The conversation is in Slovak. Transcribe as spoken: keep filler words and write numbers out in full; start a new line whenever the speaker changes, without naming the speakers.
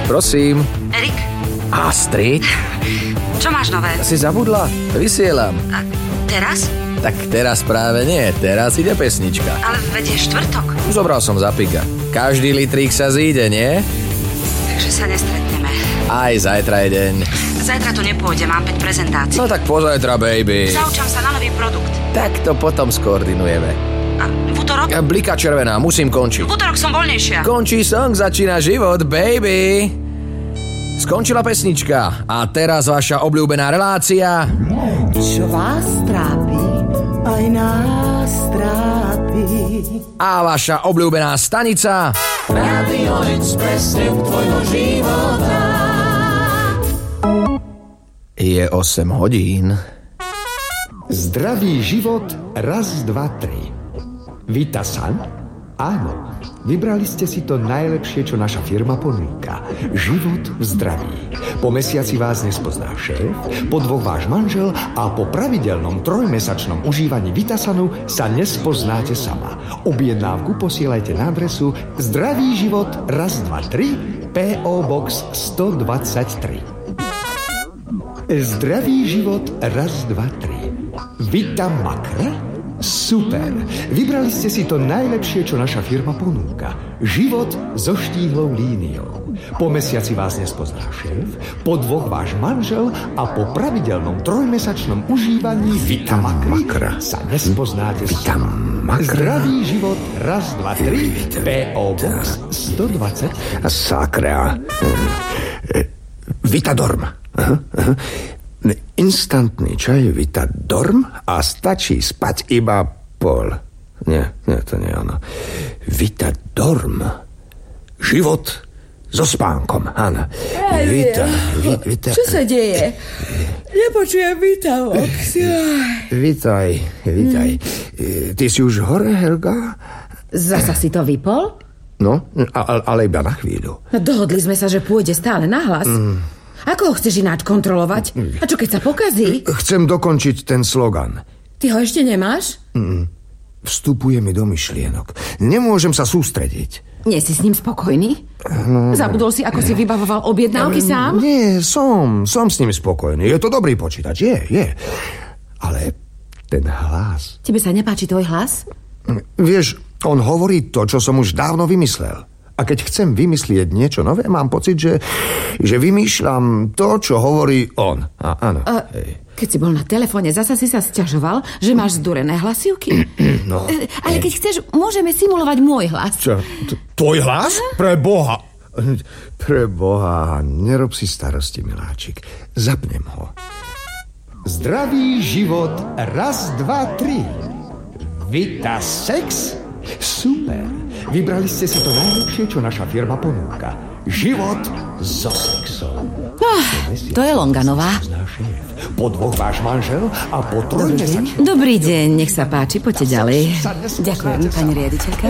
prosím.
Erik?
Astrid?
Čo máš nové?
Si zabudla? Vysielam.
A teraz?
Tak teraz práve nie, teraz ide pesnička.
Ale veď je štvrtok.
Zobral som za piga. Každý litrík sa zíde, nie?
Takže sa nestretneme.
Aj zajtra je deň.
Zajtra to nepôjde, mám päť prezentácií.
No tak pozajtra, baby.
Zaučam sa na nový produkt.
Tak to potom skoordinujeme.
A v útorok?
Blika červená, musím končiť.
V útorok som voľnejšia.
Končí song, začína život, baby. Skončila pesnička a teraz vaša obľúbená relácia.
Čo vás trápi, aj nás trápi.
A vaša obľúbená stanica
Radio Express tvojho života.
Je osem hodín.
Zdravý život, raz, dva, tri. Vitasan? Áno, vybrali ste si to najlepšie, čo naša firma ponúka. Život v zdraví. Po mesiaci vás nespozná šéf, po dvoch váš manžel a po pravidelnom trojmesačnom užívaní Vitasanu sa nespoznáte sama. Objednávku posielajte na adresu Zdravý život, raz, dva, tri, pé ó Box sto dvadsaťtri. Zdravý život, raz, dva, tri. Vitamakra? Super. Vybrali ste si to najlepšie, čo naša firma ponúka. Život so štíhlou líniou. Po mesiaci vás nespozná šéf, po dvoch váš manžel a po pravidelnom trojmesačnom užívaní Vitamakra sa nespoznáte sama. Zdravý život, raz, dva, tri, pé ó Box sto dvadsať.
Sakra. Vitadorm. Aha, aha. Instantný čaj Vitadorm a stačí spať iba pol. Nie, nie, to nie je ono. Vitadorm. Život so spánkom, áno. Vita, vi, vita,
Čo sa deje? Nepočujem Vitavox.
Vitaj, vitaj. Hmm. Ty si už hore, Helga?
Zasa si to vypol?
No, ale, ale iba na chvíľu.
No, dohodli sme sa, že pôjde stále nahlas. Mm. Ako ho chceš ináč kontrolovať? A čo keď sa pokazí?
Chcem dokončiť ten slogan.
Ty ho ešte nemáš?
Mm. Vstupuje mi do myšlienok. Nemôžem sa sústrediť.
Nie si s ním spokojný?
No,
Zabudol si, ako si vybavoval objednávky sám?
Nie, som, som s ním spokojný. Je to dobrý počítač, je, je. Ale ten hlas...
Tebe sa nepáči tvoj hlas?
Vieš, on hovorí to, čo som už dávno vymyslel. A keď chcem vymyslieť niečo nové, mám pocit, že, že vymýšľam to, čo hovorí on. A, áno.
A, keď si bol na telefóne, zasa si sa sťažoval, že máš zdúrené hlasivky.
No.
Ale keď chceš, môžeme simulovať môj hlas.
Čo? Tvoj hlas? Pre Boha. Pre Boha, nerob si starosti, miláčik. Zapnem ho.
Zdravý život, raz, dva, tri. Vitasex? Super. Vybrali ste si to najlepšie, čo naša firma ponúka. Život so sexom.
Oh, to je Longanová.
Po dvoch váš manžel a po trojmesačnom...
Dobrý deň, nech sa páči, poďte ďalej. Ďakujem, pani riaditeľka.